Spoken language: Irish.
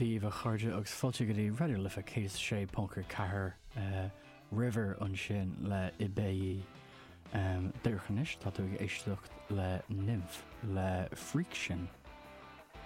Díomh a chuirde agus fáilte go dtí raidir lifa céas sé puncar cethir river an sin le ibéí dúchanis tá tú éisteacht le nymph le friction